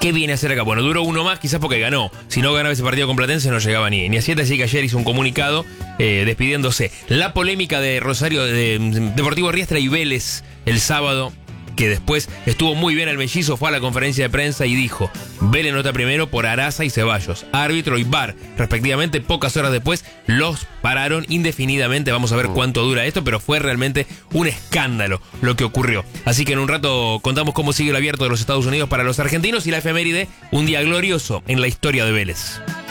¿Qué viene a hacer acá? Bueno, duró uno más, quizás porque ganó. Si no ganaba ese partido con Platense no llegaba ni a 7, así que ayer hizo un comunicado despidiéndose. La polémica de Rosario, de Deportivo Riestra y Vélez el sábado, que después estuvo muy bien el mellizo, fue a la conferencia de prensa y dijo: Vélez nota primero por Araza y Ceballos, árbitro y VAR, respectivamente. Pocas horas después los pararon indefinidamente. Vamos a ver cuánto dura esto, pero fue realmente un escándalo lo que ocurrió. Así que en un rato contamos cómo sigue el abierto de los Estados Unidos para los argentinos y la efeméride, un día glorioso en la historia de Vélez.